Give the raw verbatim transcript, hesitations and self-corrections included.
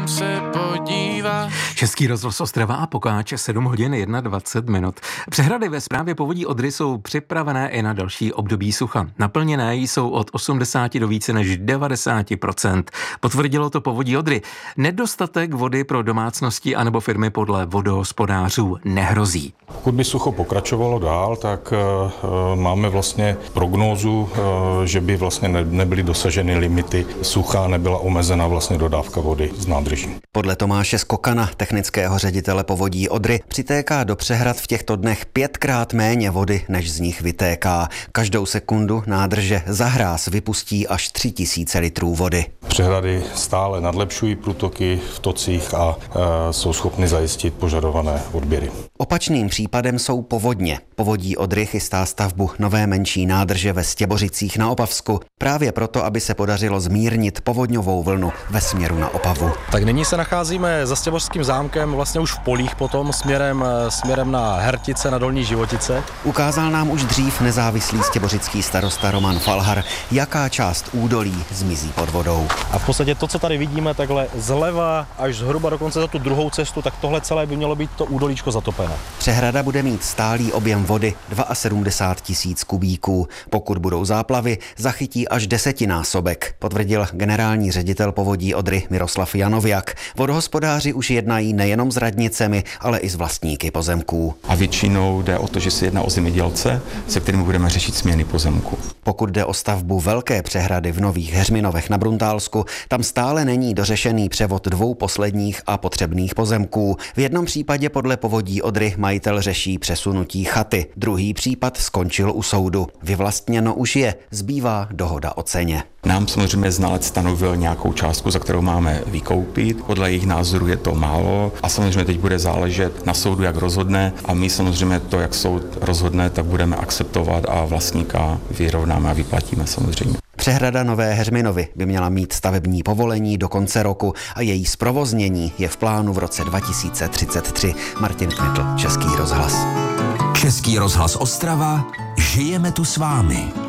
se podívat. Český rozhlas Ostrava a Pokáč, sedm hodin dvacet jedna minut. Přehrady ve správě povodí Odry jsou připravené i na další období sucha. Naplněné jsou od osmdesáti do více než devadesáti procent. Potvrdilo to povodí Odry. Nedostatek vody pro domácnosti anebo firmy podle vodohospodářů nehrozí. Pokud by sucho pokračovalo dál, tak uh, máme vlastně prognózu, uh, že by vlastně ne, nebyly dosaženy limity sucha, nebyla omezena vlastně dodávka vody z nádrží. Podle Tomáše Skokana, technického ředitele povodí Odry, přitéká do přehrad v těchto dnech pětkrát méně vody, než z nich vytéká. Každou sekundu nádrže za hráz vypustí až tři tisíce litrů vody. Přehrady stále nadlepšují průtoky v tocích a e, jsou schopny zajistit požadované odběry. Opačným případem jsou povodně. Povodí Odry chystá stavbu nové menší nádrže ve Stěbořicích na Opavsku. Právě proto, aby se podařilo zmírnit povodňovou vlnu ve směru na Opavu. Tak nyní se nacházíme za Stěbořským zámkem, vlastně už v polích potom, směrem, směrem na Hertice, na Dolní Životice. Ukázal nám už dřív nezávislý stěbořický starosta Roman Falhar, jaká část údolí zmizí pod vodou. A v podstatě to, co tady vidíme, takhle zleva až zhruba dokonce za tu druhou cestu, tak tohle celé by mělo být to údolíčko zatopené. Přehrada bude mít stálý objem vody sedmdesát dva tisíc kubíků. Pokud budou záplavy, zachytí až desetinásobek, potvrdil generální ředitel povodí Odry Miroslav Janoviak. Vodohospodáři už jednají nejenom s radnicemi, ale i s vlastníky pozemků. A většinou jde o to, že se jedná o zemědělce, se kterými budeme řešit směny pozemku. Pokud jde o stavbu velké přehrady v Nových Heřminovech na Bruntálsku, tam stále není dořešený převod dvou posledních a potřebných pozemků. V jednom případě podle povodí Odry majitel řeší přesunutí chaty. Druhý případ skončil u soudu. Vyvlastněno už je, zbývá dohoda o ceně. Nám samozřejmě znalec stanovil nějakou částku, za kterou máme vykoupit. Podle jejich názoru je to málo a samozřejmě teď bude záležet na soudu, jak rozhodne, a my samozřejmě to, jak soud rozhodne, tak budeme akceptovat a vlastníka vyrovnáme a vyplatíme samozřejmě. Přehrada Nové Heřminovy by měla mít stavební povolení do konce roku a její zprovoznění je v plánu v roce dva tisíce třicet tři. Martin Knitl, Český rozhlas. Český rozhlas Ostrava, žijeme tu s vámi.